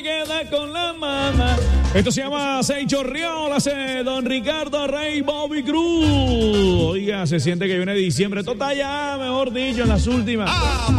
Queda con la mama. Esto se llama Seis Chorreol, hace Don Ricardo Rey, Bobby Cruz. Oiga, se siente que viene diciembre. Esto está ya, mejor dicho, en las últimas.